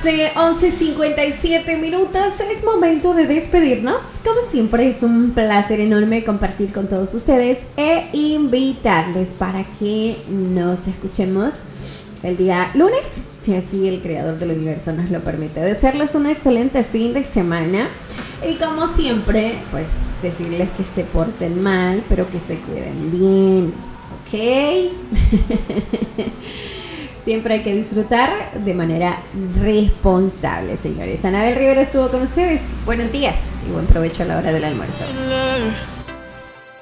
11:57 minutos. Es momento de despedirnos. Como siempre, es un placer enorme compartir con todos ustedes e invitarles para que nos escuchemos el día lunes, si así el creador del universo nos lo permite. Desearles un excelente fin de semana. Y como siempre, pues decirles que se porten mal, pero que se cuiden bien. ¿Ok? Siempre hay que disfrutar de manera responsable, señores. Anabel Rivera estuvo con ustedes. Buenos días y buen provecho a la hora del almuerzo.